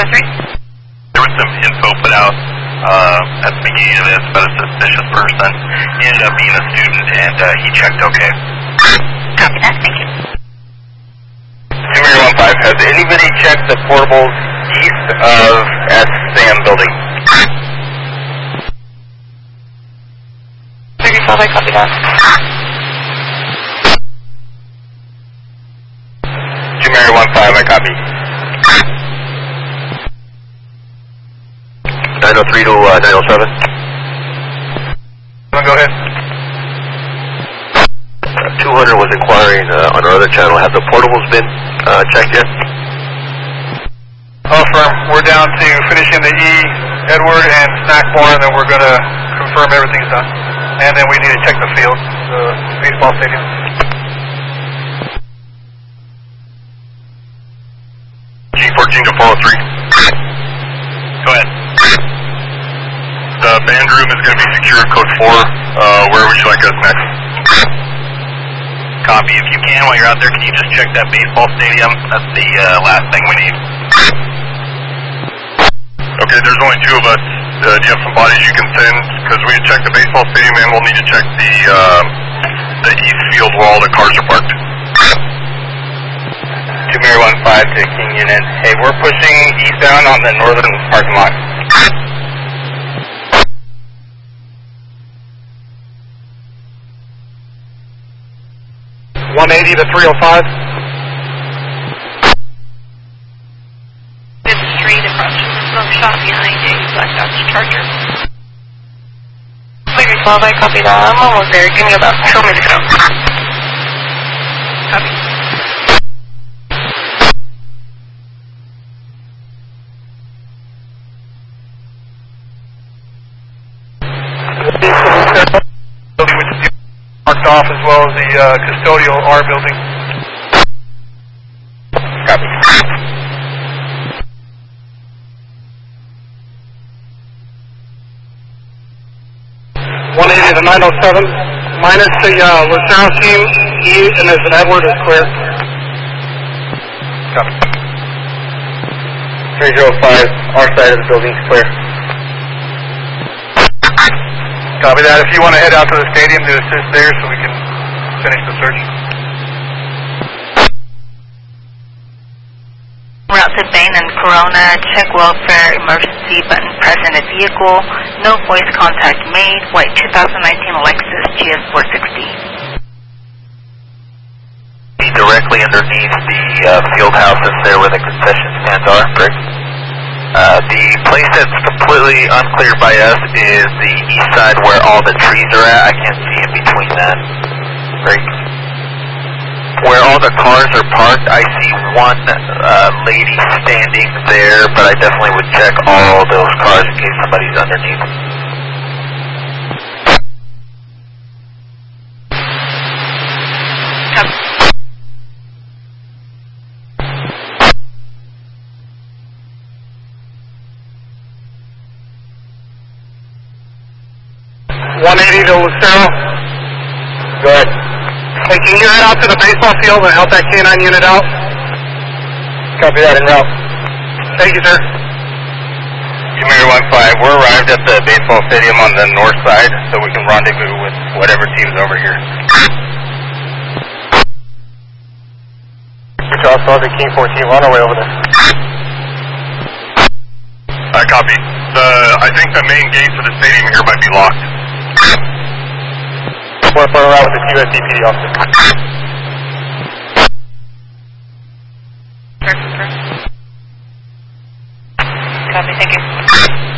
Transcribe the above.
303. There was some info put out at the beginning of this about a suspicious person. He ended up being a student, and he checked okay. Copy that, thank you. Sumer 15, has anybody checked the portables east of SAM building? 35, I copy that. Sumer 15, I copy. 903 to 907. Go ahead. 200 was inquiring on our other channel. Have the portables been checked yet? Firm, we're down to finishing the E, Edward, and Snack Bar, and then we're going to confirm everything's done. And then we need to check the field, the baseball stadium. G14 to 403. Go ahead. The band room is going to be secured, code 4. Where would you like us next? Copy. If you can, while you're out there, can you just check that baseball stadium? That's the last thing we need. Okay, there's only 2 of us. Do you have some bodies you can send? Because we check the baseball stadium and we'll need to check the east field where all the cars are parked. Sumer 15 to King Unit. Hey, we're pushing eastbound on the northern parking lot. 180 to 305. This is Street across from the smoke shop behind a Black Dodge Charger. 312, I copy that. I'm almost there. Give me about 2 minutes ago. Copy. Marked off as well as the custodial R building. Copy. .180 to 907. Minus the Lucero team, E, and there's an Edward is clear. Copy. 305, our side of the building is clear. Copy that. If you want to head out to the stadium to assist there so we can finish the search. Route to Bain and Corona. Check welfare, emergency button present in vehicle. No voice contact made. White 2019 Lexus GS460. Directly underneath the field houses there where the concession stands are, correct? The place that's completely unclear by us is the east side where all the trees are at. I can't see in between that. Right. Where all the cars are parked, I see one lady standing there, but I definitely would check all those cars in case somebody's underneath. Copy. 180 to Lucero. Go ahead. Hey, can you head out to the baseball field and help that K9 unit out? Copy that en route. Thank you, sir. Sumer 15, we're arrived at the baseball stadium on the north side, so we can rendezvous with whatever team's over here. Charles Sergeant King 14, we're on our way over there. I copy. I think the main gate to the stadium here might be locked. We're further out with the QSDPD officer. Copy, thank you.